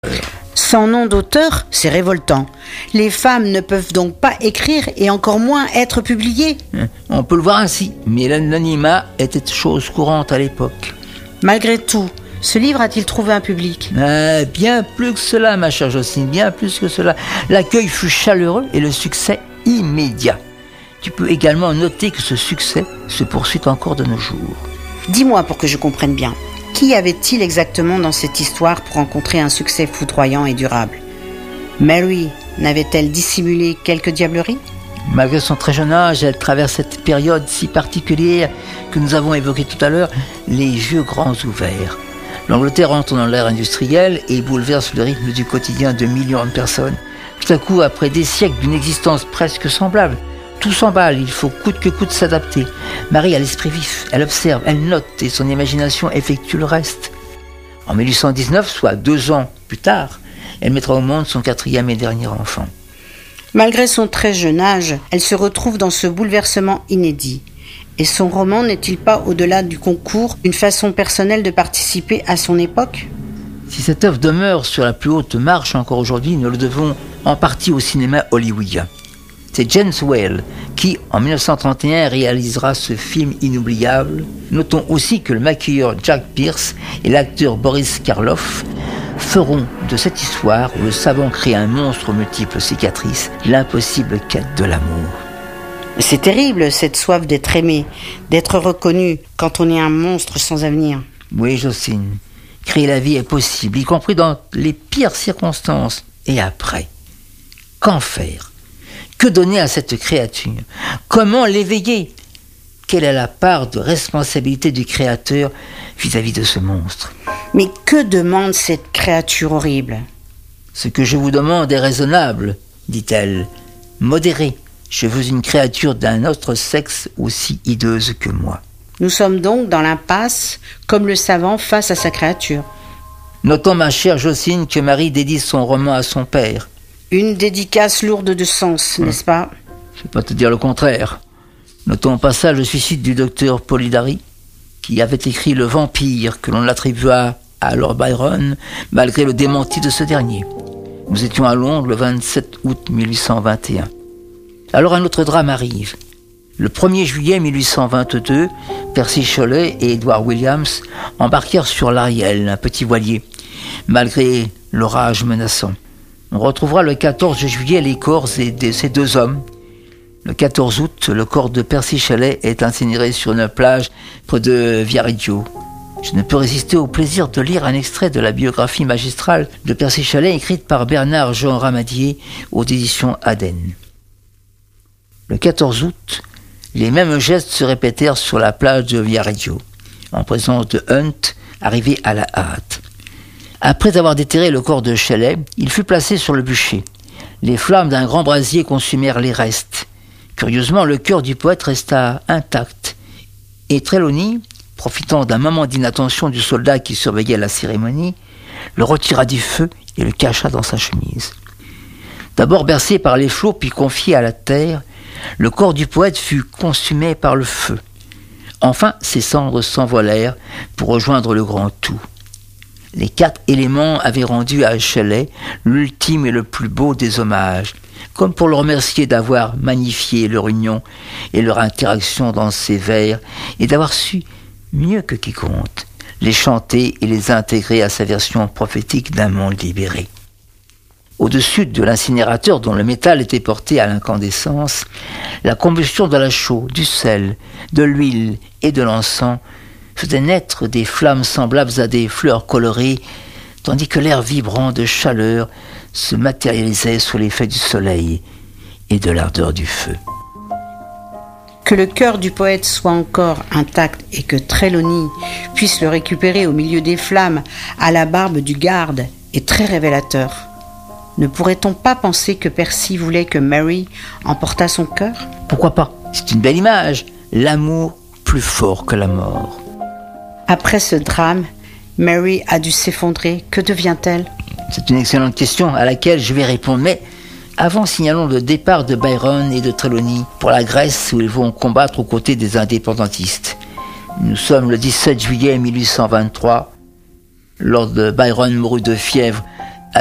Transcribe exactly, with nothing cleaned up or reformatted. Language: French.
Sans nom d'auteur, c'est révoltant. Les femmes ne peuvent donc pas écrire et encore moins être publiées. On peut le voir ainsi, mais l'anonymat était chose courante à l'époque. Malgré tout, ce livre a-t-il trouvé un public ? euh, Bien plus que cela, ma chère Jocelyne, bien plus que cela. L'accueil fut chaleureux et le succès immédiat. Tu peux également noter que ce succès se poursuit encore de nos jours. Dis-moi pour que je comprenne bien. Qui avait-il exactement dans cette histoire pour rencontrer un succès foudroyant et durable ? Mary n'avait-elle dissimulé quelques diableries ? Malgré son très jeune âge, elle traverse cette période si particulière que nous avons évoquée tout à l'heure, les yeux grands ouverts. L'Angleterre entre dans l'ère industrielle et bouleverse le rythme du quotidien de millions de personnes. Tout à coup, après des siècles d'une existence presque semblable, tout s'emballe, il faut coûte que coûte s'adapter. Marie a l'esprit vif, elle observe, elle note et son imagination effectue le reste. En mille huit cent dix-neuf, soit deux ans plus tard, elle mettra au monde son quatrième et dernier enfant. Malgré son très jeune âge, elle se retrouve dans ce bouleversement inédit. Et son roman n'est-il pas, au-delà du concours, une façon personnelle de participer à son époque ? Si cette œuvre demeure sur la plus haute marche encore aujourd'hui, nous le devons en partie au cinéma hollywoodien. C'est James Whale qui, en mille neuf cent trente et un, réalisera ce film inoubliable. Notons aussi que le maquilleur Jack Pierce et l'acteur Boris Karloff feront de cette histoire où le savant crée un monstre aux multiples cicatrices, l'impossible quête de l'amour. C'est terrible, cette soif d'être aimé, d'être reconnu quand on est un monstre sans avenir. Oui, Jocelyne, créer la vie est possible, y compris dans les pires circonstances. Et après, qu'en faire ? Que donner à cette créature ? Comment l'éveiller ? Quelle est la part de responsabilité du créateur vis-à-vis de ce monstre ? Mais que demande cette créature horrible ? Ce que je vous demande est raisonnable, dit-elle. Modéré, je veux une créature d'un autre sexe aussi hideuse que moi. Nous sommes donc dans l'impasse, comme le savant face à sa créature. Notons, ma chère Jocelyne, que Marie dédie son roman à son père. Une dédicace lourde de sens, mmh. n'est-ce pas ? Je ne vais pas te dire le contraire. Notons au passage le suicide du docteur Polidori, qui avait écrit Le Vampire, que l'on attribua à Lord Byron, malgré le démenti de ce dernier. Nous étions à Londres le vingt-sept août mille huit cent vingt et un. Alors un autre drame arrive. Le premier juillet mille huit cent vingt-deux, Percy Shelley et Edward Williams embarquèrent sur l'Ariel, un petit voilier, malgré l'orage menaçant. On retrouvera le quatorze juillet les corps de ces deux hommes. Le quatorze août, le corps de Percy Shelley est incinéré sur une plage près de Viareggio. Je ne peux résister au plaisir de lire un extrait de la biographie magistrale de Percy Shelley écrite par Bernard-Jean Ramadier aux éditions Aden. Le quatorze août, les mêmes gestes se répétèrent sur la plage de Viareggio, en présence de Hunt, arrivé à la hâte. Après avoir déterré le corps de Shelley, il fut placé sur le bûcher. Les flammes d'un grand brasier consumèrent les restes. Curieusement, le cœur du poète resta intact. Et Trelawney, profitant d'un moment d'inattention du soldat qui surveillait la cérémonie, le retira du feu et le cacha dans sa chemise. D'abord bercé par les flots puis confié à la terre, le corps du poète fut consumé par le feu. Enfin, ses cendres s'envolèrent pour rejoindre le grand tout. Les quatre éléments avaient rendu à Shelley l'ultime et le plus beau des hommages, comme pour le remercier d'avoir magnifié leur union et leur interaction dans ses vers, et d'avoir su, mieux que quiconque, les chanter et les intégrer à sa version prophétique d'un monde libéré. Au-dessus de l'incinérateur dont le métal était porté à l'incandescence, la combustion de la chaux, du sel, de l'huile et de l'encens faisait naître des flammes semblables à des fleurs colorées, tandis que l'air vibrant de chaleur se matérialisait sous l'effet du soleil et de l'ardeur du feu. Que le cœur du poète soit encore intact et que Trelawney puisse le récupérer au milieu des flammes à la barbe du garde est très révélateur. Ne pourrait-on pas penser que Percy voulait que Mary emportât son cœur ? Pourquoi pas ? C'est une belle image. L'amour plus fort que la mort. Après ce drame, Mary a dû s'effondrer. Que devient-elle ? C'est une excellente question à laquelle je vais répondre. Mais avant, signalons le départ de Byron et de Trelawney pour la Grèce où ils vont combattre aux côtés des indépendantistes. Nous sommes le dix-sept juillet mille huit cent vingt-trois. Lord Byron mourut de fièvre